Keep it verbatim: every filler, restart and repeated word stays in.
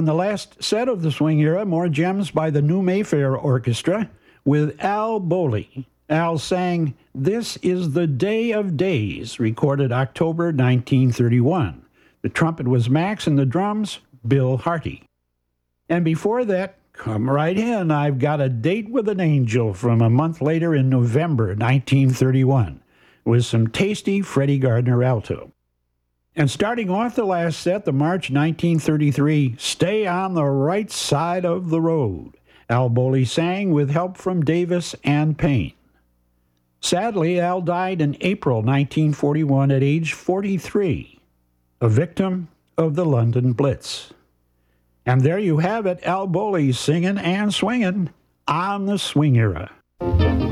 On the last set of the swing era, more gems by the New Mayfair Orchestra with Al Bowley. Al sang This Is the Day of Days, recorded October nineteen thirty-one. The trumpet was Max and the drums, Bill Harty. And before that, come right in, I've Got a Date with an Angel from a month later in November nineteen thirty-one, with some tasty Freddie Gardner alto. And starting off the last set, the March nineteen thirty-three, Stay on the Right Side of the Road. Al Bowley sang with help from Davis and Payne. Sadly, Al died in April nineteen forty-one at age forty-three, a victim of the London Blitz. And there you have it, Al Bowley singing and swinging on the swing era.